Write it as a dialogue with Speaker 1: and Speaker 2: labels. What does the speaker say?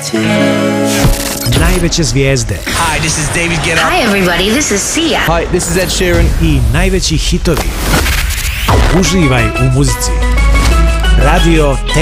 Speaker 1: Najveće zvijezde.
Speaker 2: Hi, this is David Guetta.
Speaker 3: Hi everybody, this is Sia.
Speaker 4: Hi, this is Ed Sheeran.
Speaker 1: I najveći hitovi. Uživaj u muzici. Radio